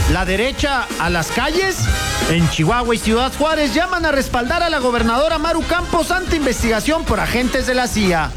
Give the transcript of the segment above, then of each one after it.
¿La derecha a las calles? En Chihuahua y Ciudad Juárez llaman a respaldar a la gobernadora Maru Campos ante investigación por agentes de la CIA.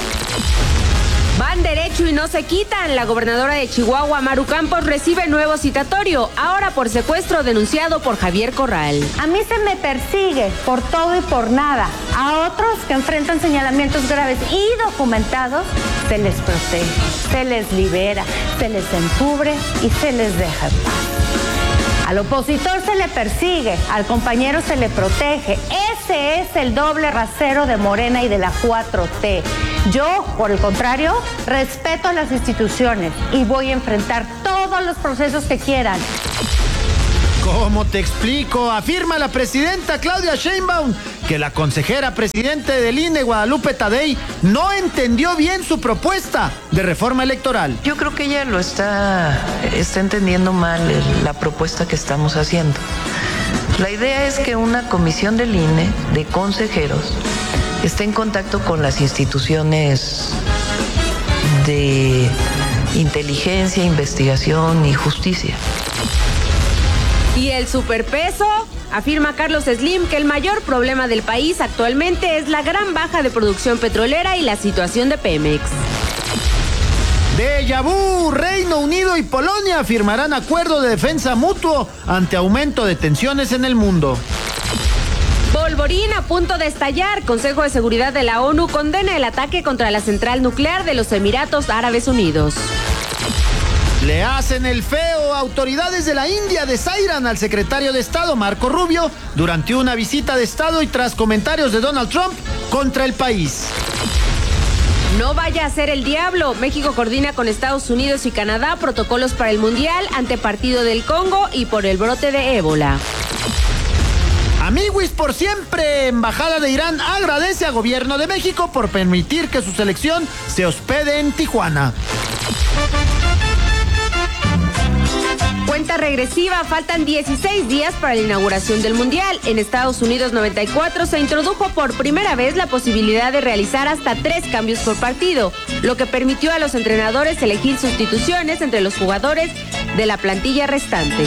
Van derecho y no se quitan. La gobernadora de Chihuahua, Maru Campos, recibe nuevo citatorio, ahora por secuestro denunciado por Javier Corral. A mí se me persigue por todo y por nada. A otros que enfrentan señalamientos graves y documentados, se les protege, se les libera, se les encubre y se les deja en paz. Al opositor se le persigue, al compañero se le protege. Ese es el doble rasero de Morena y de la 4T. Yo, por el contrario, respeto a las instituciones y voy a enfrentar todos los procesos que quieran. ¿Cómo te explico? Afirma la presidenta Claudia Sheinbaum que la consejera presidente del INE, Guadalupe Tadei, no entendió bien su propuesta de reforma electoral. Yo creo que ella está entendiendo mal la propuesta que estamos haciendo. La idea es que una comisión del INE de consejeros esté en contacto con las instituciones de inteligencia, investigación y justicia. ¿Y el superpeso? Afirma Carlos Slim que el mayor problema del país actualmente es la gran baja de producción petrolera y la situación de Pemex. Déjà vu, Reino Unido y Polonia firmarán acuerdo de defensa mutuo ante aumento de tensiones en el mundo. Polvorín a punto de estallar. Consejo de Seguridad de la ONU condena el ataque contra la central nuclear de los Emiratos Árabes Unidos. Le hacen el feo. Autoridades de la India desairan al secretario de Estado, Marco Rubio, durante una visita de Estado y tras comentarios de Donald Trump contra el país. No vaya a ser el diablo. México coordina con Estados Unidos y Canadá protocolos para el Mundial ante partido del Congo y por el brote de ébola. Amiguis por siempre. Embajada de Irán agradece a Gobierno de México por permitir que su selección se hospede en Tijuana. Cuenta regresiva, faltan 16 días para la inauguración del Mundial. En Estados Unidos 94 se introdujo por primera vez la posibilidad de realizar hasta 3 cambios por partido, lo que permitió a los entrenadores elegir sustituciones entre los jugadores de la plantilla restante.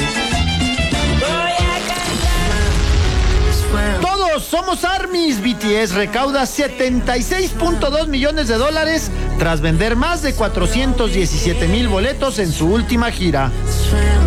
Todos somos ARMYs. BTS recauda $76.2 millones tras vender más de 417,000 boletos en su última gira.